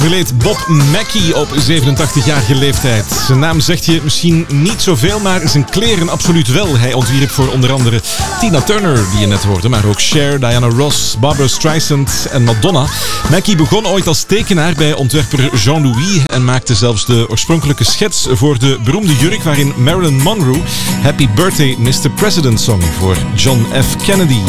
Overleed Bob Mackie op 87-jarige leeftijd. Zijn naam zegt je misschien niet zoveel, maar zijn kleren absoluut wel. Hij ontwierp voor onder andere Tina Turner, die je net hoorde, maar ook Cher, Diana Ross, Barbra Streisand en Madonna. Mackie begon ooit als tekenaar bij ontwerper Jean-Louis en maakte zelfs de oorspronkelijke schets voor de beroemde jurk waarin Marilyn Monroe Happy Birthday Mr. President zong voor John F. Kennedy.